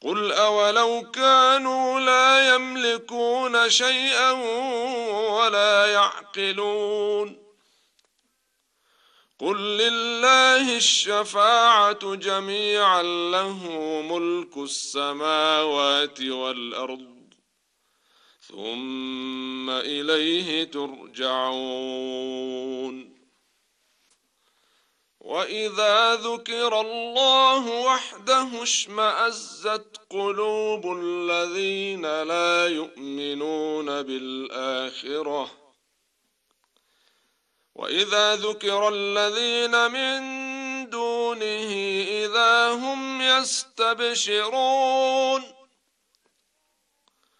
قل أولو كانوا لا يملكون شيئا ولا يعقلون قل لله الشفاعة جميعا له ملك السماوات والأرض ثم إليه ترجعون وإذا ذكر الله وحده اشمأزت قلوب الذين لا يؤمنون بالآخرة وإذا ذكر الذين من دونه إذا هم يستبشرون